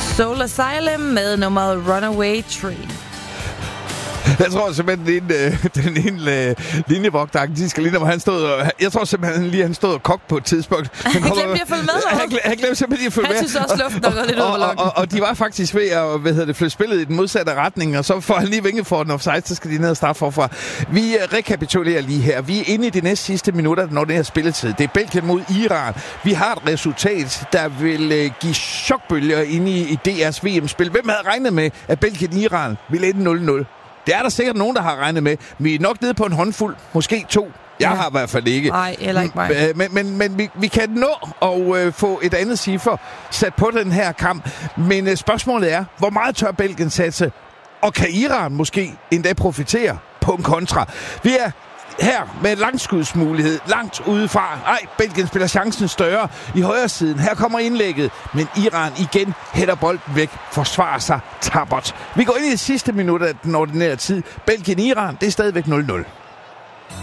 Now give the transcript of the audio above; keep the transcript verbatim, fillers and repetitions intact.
Soul Asylum med nummeret Runaway Train. Jeg tror simpelthen, den ene, den ene øh, linjevogter, de skal lige, hvor han stod og, jeg tror simpelthen lige, han stod og kogte på et tidspunkt. Han glemte lige at følge med. Han, glemte, han glemte simpelthen lige at følge han med. Han synes også, luften er gået lidt og, over og, og, og de var faktisk ved at hvad hedder det, flytte spillet i den modsatte retning, og så får han lige vinget for den offside, så skal de ned og starte forfra. Vi uh, rekapitulerer lige her. Vi er inde i de næste sidste minutter, når det her spilletid. Det er Belgien mod Iran. Vi har et resultat, der vil uh, give chokbølger inde i, i D R's V M-spil. Hvem havde regnet med, at Belgien-Iran ville ende nul nul? Det er der sikkert nogen, der har regnet med. Vi er nok nede på en håndfuld, måske to. Jeg ja. har i hvert fald ikke. Nej, heller ikke mig. Men, men, men vi, vi kan nå at øh, få et andet ciffer sat på den her kamp. Men øh, spørgsmålet er, hvor meget tør Belgien satse? Og kan Iran måske endda profitere på en kontra? Vi er her med langskudsmulighed, langt udefra. Ej, Belgien spiller chancen større i højre siden. Her kommer indlægget, men Iran igen hætter bolden væk, forsvarer sig tappert. Vi går ind i det sidste minut af den ordinære tid. Belgien-Iran, det er stadigvæk nul nul.